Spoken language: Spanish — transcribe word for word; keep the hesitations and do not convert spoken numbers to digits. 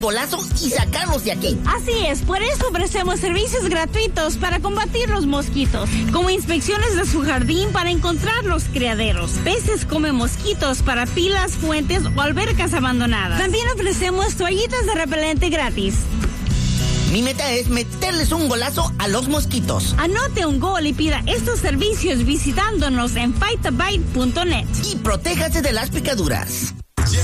golazo y sacarlos de aquí. Así es, por eso ofrecemos servicios gratuitos para combatir los mosquitos, como inspecciones de su jardín para encontrar los criaderos. Peces come mosquitos para pilas, fuentes o albercas abandonadas. También ofrecemos toallitas de repelente gratis. Mi meta es meterles un golazo a los mosquitos. Anote un gol y pida estos servicios visitándonos en fight a bite punto net. Y protéjase de las picaduras.